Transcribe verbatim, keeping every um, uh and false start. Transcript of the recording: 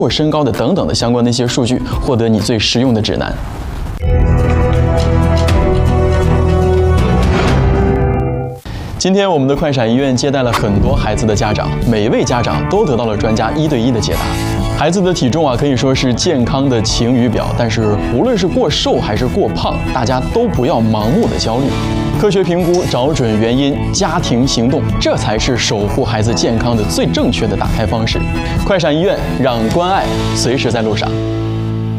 或身高的等等的相关的一些数据，获得你最实用的指南。今天我们的快闪医院接待了很多孩子的家长，每一位家长都得到了专家一对一的解答。孩子的体重啊，可以说是健康的晴雨表，但是无论是过瘦还是过胖，大家都不要盲目的焦虑。科学评估，找准原因，家庭行动，这才是守护孩子健康的最正确的打开方式。快闪医院，让关爱随时在路上。